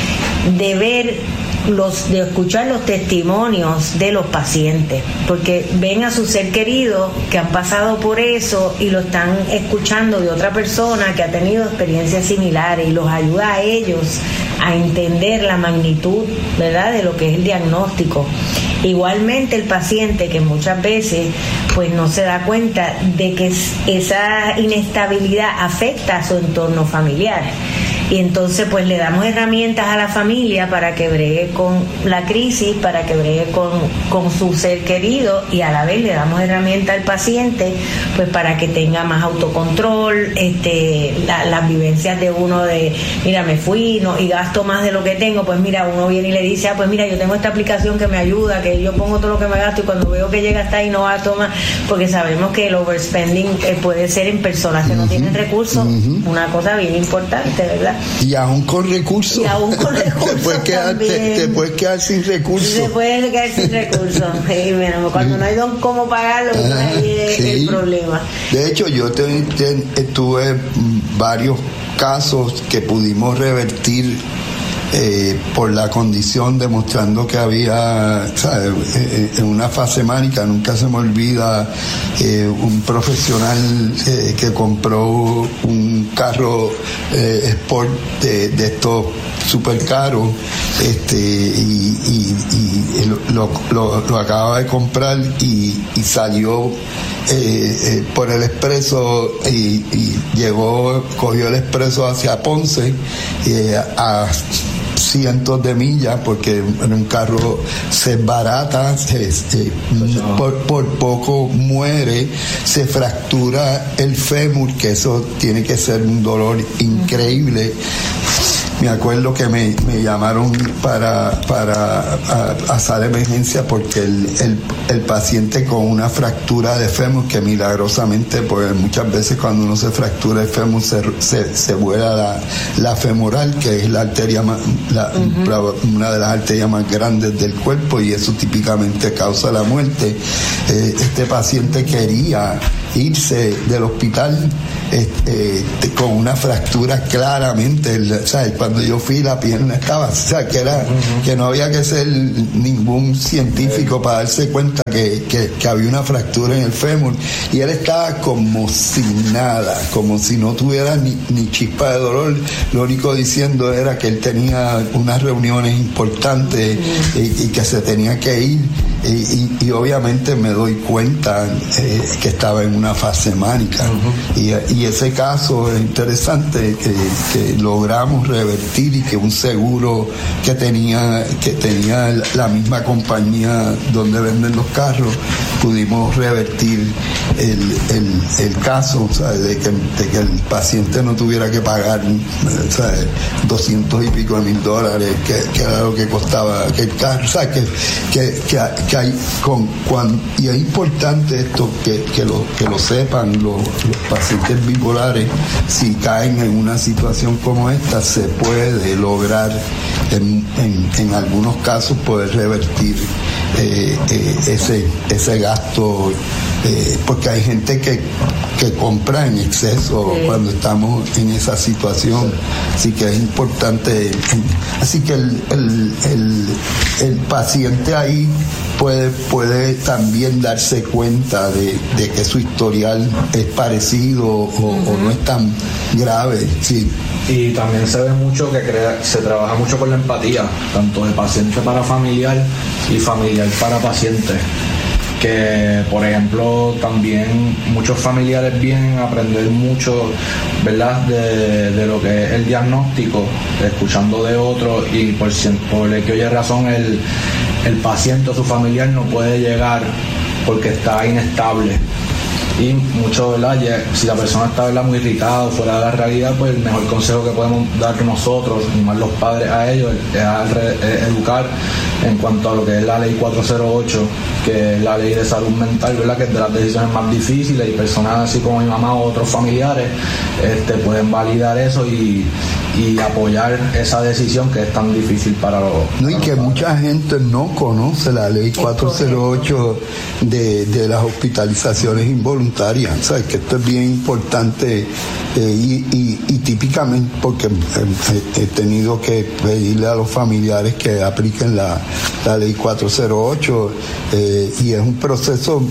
de ver los, de escuchar los testimonios de los pacientes, porque ven a su ser querido que han pasado por eso y lo están escuchando de otra persona que ha tenido experiencias similares, y los ayuda a ellos a entender la magnitud, ¿verdad?, de lo que es el diagnóstico. Igualmente el paciente, que muchas veces pues no se da cuenta de que esa inestabilidad afecta a su entorno familiar. Y entonces pues le damos herramientas a la familia para que bregue con la crisis, para que bregue con, con su ser querido, y a la vez le damos herramientas al paciente pues para que tenga más autocontrol, este, la, las vivencias de uno de, mira, me fui no, y gasto más de lo que tengo, pues mira, uno viene y le dice, ah, pues mira, yo tengo esta aplicación que me ayuda, que yo pongo todo lo que me gasto y cuando veo que llega hasta ahí no gasto más, porque sabemos que el overspending eh, puede ser en personas que uh-huh. no tienen recursos, uh-huh. una cosa bien importante, ¿verdad? Y aún con recursos. Y aún con recursos. te, puedes quedar, te, te puedes quedar sin recursos. Te puedes quedar sin recursos. Sí, bueno, cuando no hay don cómo pagarlo, pues ah, ahí es sí. el problema. De hecho, yo te, te, tuve varios casos que pudimos revertir Eh, por la condición, demostrando que había, ¿sabes? Eh, en una fase mánica. Nunca se me olvida eh, un profesional eh, que compró un carro eh, sport de, de estos super caros, este, y, y, y lo, lo, lo acababa de comprar y, y salió eh, eh, por el expreso y, y llegó, cogió el expreso hacia Ponce eh, a cientos de millas, porque en un carro se barata, se, se, por, por poco muere, se fractura el fémur, que eso tiene que ser un dolor increíble. Me acuerdo que me, me llamaron para, para a, a sala de emergencia porque el, el, el paciente con una fractura de fémur, que milagrosamente, pues muchas veces cuando uno se fractura el fémur se, se, se vuela la, la femoral, que es la arteria más, la, uh-huh. la, una de las arterias más grandes del cuerpo, y eso típicamente causa la muerte. Eh, este paciente quería irse del hospital este, con una fractura claramente, el, ¿sabes? Cuando yo fui, la pierna estaba, o sea, que era uh-huh. que no había que ser ningún científico uh-huh. para darse cuenta que, que, que había una fractura en el fémur, y él estaba como si nada, como si no tuviera ni, ni chispa de dolor. Lo único diciendo era que él tenía unas reuniones importantes uh-huh. y, y que se tenía que ir. Y, y, y obviamente me doy cuenta eh, que estaba en una fase mánica. Uh-huh. y, y ese caso es interesante, que, que logramos revertir, y que un seguro que tenía que tenía la misma compañía donde venden los carros, pudimos revertir el, el, el caso, ¿sabes? De, que, de que el paciente no tuviera que pagar, ¿sabes? doscientos y pico de mil dólares, que, que era lo que costaba que el carro, ¿sabes? que, que, que que hay con cuando, y es importante esto que, que lo que lo sepan los, los pacientes bipolares. Si caen en una situación como esta, se puede lograr en, en, en algunos casos poder revertir eh, eh, ese ese gasto, eh, porque hay gente que que compra en exceso sí. cuando estamos en esa situación. Así que es importante. Así que el, el, el, el paciente ahí puede, puede también darse cuenta de, de que su historial es parecido o, uh-huh. o no es tan grave. Sí. Y también se ve mucho que crea, se trabaja mucho con la empatía, tanto de paciente para familiar y familiar para paciente. Que, por ejemplo, también muchos familiares vienen a aprender mucho, ¿verdad?, de, de lo que es el diagnóstico, escuchando de otros, y por, por el que oye razón el, el paciente o su familiar no puede llegar porque está inestable. Y mucho, ¿verdad?, si la persona está, ¿verdad?, muy irritada o fuera de la realidad, pues el mejor consejo que podemos dar nosotros, y más los padres a ellos, es, a re, es educar en cuanto a lo que es la ley cuatrocientos ocho, que es la ley de salud mental, ¿verdad?, que es de las decisiones más difíciles, y personas así como mi mamá o otros familiares este, pueden validar eso y, y apoyar esa decisión que es tan difícil para los... No, y que mucha gente no conoce la ley cuatrocientos ocho de, de las hospitalizaciones involuntarias. ¿Sabes? Que esto es bien importante, eh, y, y, y típicamente porque he, he tenido que pedirle a los familiares que apliquen la, la ley cuatrocientos ocho, eh, y es un proceso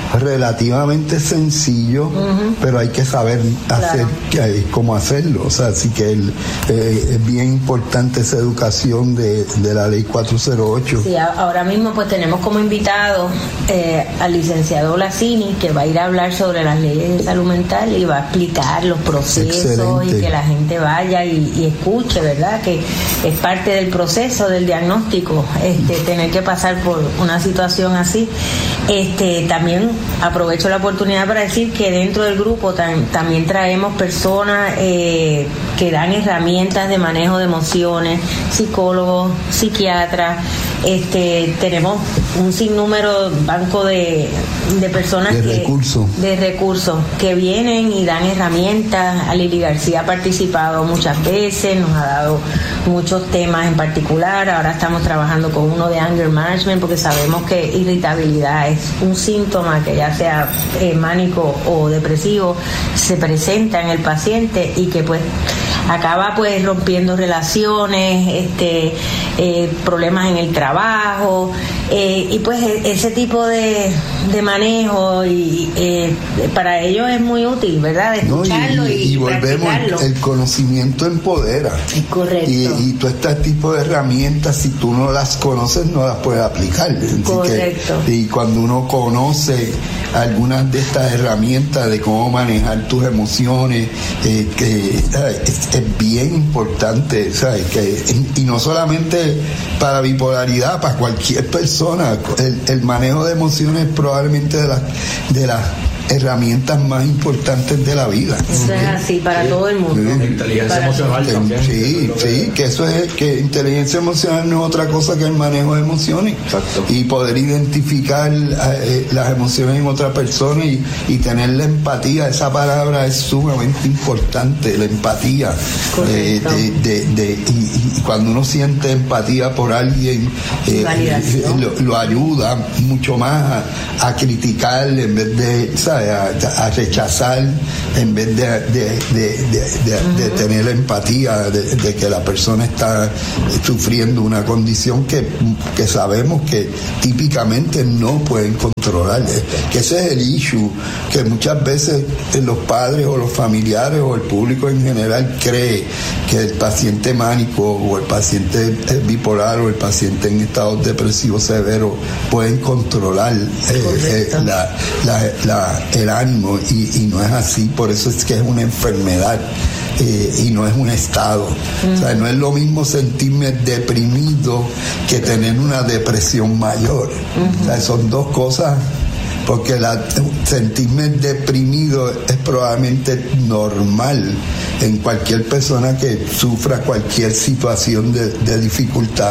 relativamente sencillo, uh-huh. pero hay que saber hacer claro. cómo hacerlo. O sea, así que el, eh, es bien importante esa educación de, de la ley cuatrocientos ocho. Sí, ahora mismo pues tenemos como invitado eh, al licenciado Lacini, que va a ir a hablar sobre las leyes de salud mental y va a explicar los procesos. Excelente. Y que la gente vaya y, y escuche, ¿verdad? Que es parte del proceso del diagnóstico, este, tener que pasar por una situación así. Este, también aprovecho la oportunidad para decir que dentro del grupo tam, también traemos personas eh, que dan herramientas de manejo de emociones, psicólogos, psiquiatras. Este, tenemos un sinnúmero banco de, de personas de que, recursos de recursos que vienen y dan herramientas. A Lili García ha participado muchas veces, nos ha dado muchos temas en particular. Ahora estamos trabajando con uno de anger management porque sabemos que irritabilidad es un síntoma que ya sea eh, mánico o depresivo se presenta en el paciente y que pues acaba pues rompiendo relaciones, este eh, problemas en el trabajo eh, y pues ese tipo de, de manejo y eh, para ellos es muy útil, ¿verdad? De escucharlo no, y, y, y, y volvemos, el conocimiento empodera. Es correcto. Y, y todo este tipo de herramientas, si tú no las conoces, no las puedes aplicar. Así correcto. Que, y cuando uno conoce algunas de estas herramientas de cómo manejar tus emociones, eh, que es, es bien importante, ¿sabes? Que, y no solamente para bipolaridad, para cualquier persona, el, el manejo de emociones es probablemente de las de las herramientas más importantes de la vida. Eso es así para sí. todo el mundo. Sí. Inteligencia para emocional que, también. Sí, sí, que eso es que inteligencia emocional no es otra cosa que el manejo de emociones. Exacto. Y poder identificar eh, las emociones en otra persona y, y tener la empatía. Esa palabra es sumamente importante, la empatía. Eh, de, de, de, y, y cuando uno siente empatía por alguien, eh, eh, lo, lo ayuda mucho más a, a criticar en vez de, ¿sabes? A, a rechazar en vez de, de, de, de, de, uh-huh. de tener empatía de, de que la persona está sufriendo una condición que, que sabemos que típicamente no pueden controlar, que ese es el issue, que muchas veces los padres o los familiares o el público en general cree que el paciente mánico o el paciente bipolar o el paciente en estados depresivos severos pueden controlar eh, eh, la, la, la el ánimo y, y no es así, por eso es que es una enfermedad eh, y no es un estado. Mm. O sea, no es lo mismo sentirme deprimido que tener una depresión mayor. Mm-hmm. O sea, son dos cosas, porque la, sentirme deprimido es probablemente normal en cualquier persona que sufra cualquier situación de, de dificultad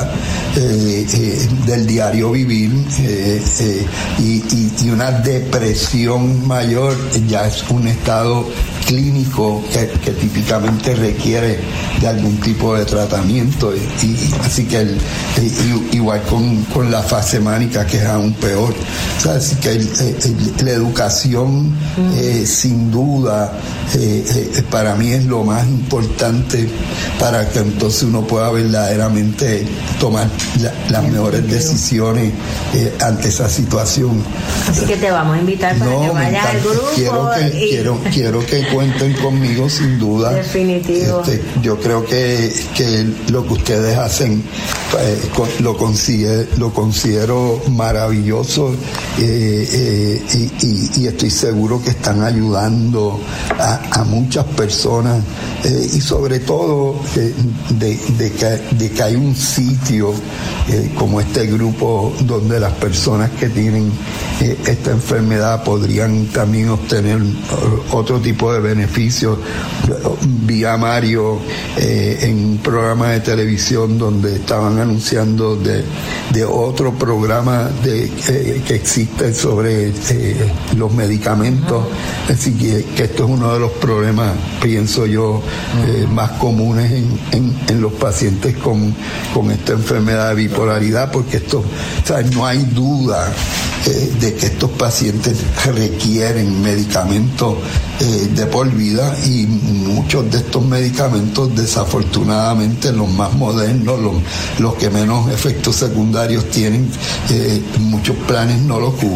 eh, eh, del diario vivir eh, eh, y, y, y una depresión mayor ya es un estado clínico que, que típicamente requiere de algún tipo de tratamiento y, y así que el, y, igual con, con la fase mánica, que es aún peor. O sea, así que el, el, la educación eh, sin duda eh, eh, para mí es lo más importante para que entonces uno pueda verdaderamente tomar la, las mejores decisiones eh, ante esa situación. Así que te vamos a invitar para no, que vayas al grupo. Quiero que, y... quiero, quiero que cuenten conmigo sin duda. Definitivo. Este, yo creo que, que lo que ustedes hacen eh, lo, consigue, lo considero maravilloso eh, eh, y, y, y estoy seguro que están ayudando a, a muchas personas eh, y sobre todo eh, de, de, que, de que hay un sitio eh, como este grupo donde las personas que tienen eh, esta enfermedad podrían también obtener otro tipo de beneficios. Vi a Mario eh, en un programa de televisión donde estaban anunciando de, de otro programa de, eh, que existe sobre eh, los medicamentos. Uh-huh. Así que, que esto es uno de los problemas, pienso yo, eh, uh-huh. más comunes en, en, en los pacientes con, con esta enfermedad de bipolaridad, porque esto, o sea, no hay duda eh, de que estos pacientes requieren medicamentos eh, de por vida y muchos de estos medicamentos, desafortunadamente los más modernos, los, los que menos efectos secundarios tienen, eh, muchos planes no lo cubren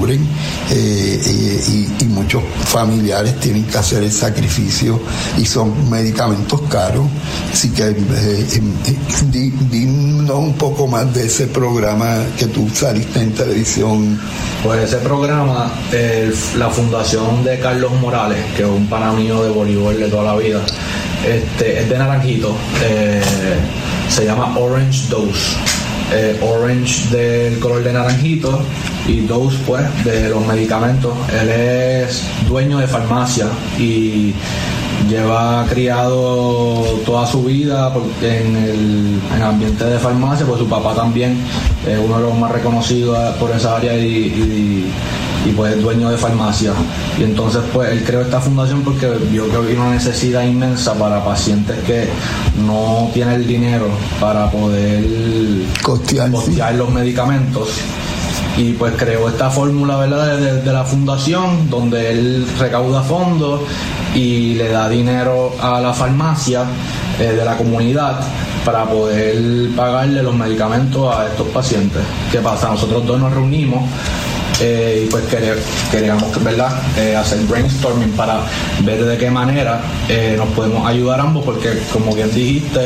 eh, eh, y, y muchos familiares tienen que hacer el sacrificio y son medicamentos caros. Así que eh, eh, eh, dinos un poco más de ese programa que tú saliste en televisión. Pues ese programa, eh, la fundación de Carlos Morales, que es un pana mío de voleibol de toda la vida, este, es de Naranjito, eh, se llama Orange Dose. Eh, orange del color de naranjito y Dose pues de los medicamentos. Él es dueño de farmacia y lleva criado toda su vida en el, en el ambiente de farmacia, pues su papá también es uno de los más reconocidos por esa área y, y, y pues es dueño de farmacia. Y entonces pues él creó esta fundación porque vio que había una necesidad inmensa para pacientes que no tienen el dinero para poder costear, costear los medicamentos. Y pues creó esta fórmula, ¿verdad?, de, de, de la fundación, donde él recauda fondos y le da dinero a la farmacia eh, de la comunidad para poder pagarle los medicamentos a estos pacientes. ¿Qué pasa? Nosotros dos nos reunimos eh, y pues queríamos, ¿verdad?, eh, hacer brainstorming para ver de qué manera eh, nos podemos ayudar ambos, porque como bien dijiste,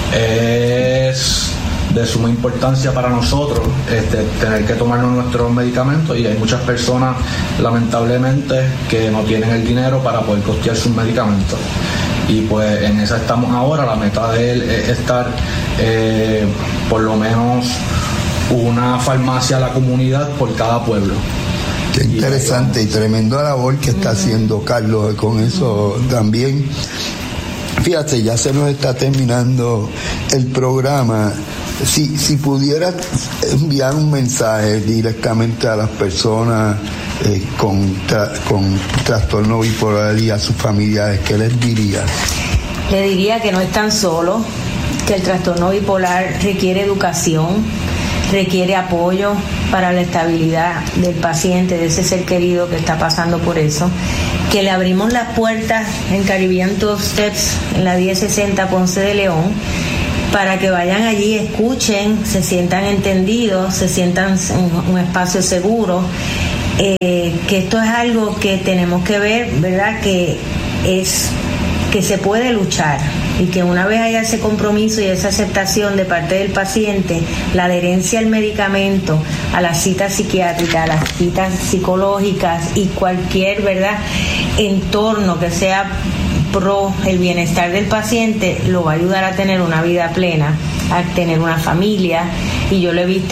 es de suma importancia para nosotros este, tener que tomarnos nuestros medicamentos, y hay muchas personas lamentablemente que no tienen el dinero para poder costear sus medicamentos, y pues en esa estamos ahora. La meta de él es estar eh, por lo menos una farmacia a la comunidad por cada pueblo. Qué interesante y, y tremenda labor que está haciendo Carlos con eso también. Fíjate, ya se nos está terminando el programa. Si, si pudieras enviar un mensaje directamente a las personas eh, con, tra, con trastorno bipolar y a sus familiares, ¿qué les dirías? Le diría que no están solos, que el trastorno bipolar requiere educación, requiere apoyo para la estabilidad del paciente, de ese ser querido que está pasando por eso, que le abrimos las puertas en Caribbean doce Steps, en la diez sesenta Ponce de León, para que vayan allí, escuchen, se sientan entendidos, se sientan en un espacio seguro, eh, que esto es algo que tenemos que ver, ¿verdad?, que es que se puede luchar, y que una vez haya ese compromiso y esa aceptación de parte del paciente, la adherencia al medicamento, a las citas psiquiátricas, a las citas psicológicas y cualquier, ¿verdad?, entorno que sea pro el bienestar del paciente, lo va a ayudar a tener una vida plena, a tener una familia. Y yo lo he visto